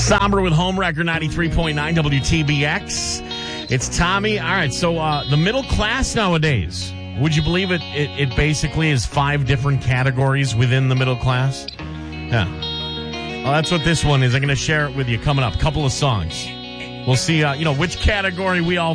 Somber with Homewrecker 93.9 WTBX. It's Tommy. All right, so the middle class nowadays, would you believe it basically is 5 different categories within the middle class? Yeah. Well, that's what this one is. I'm going to share it with you coming up. A couple of songs. We'll see, which category we all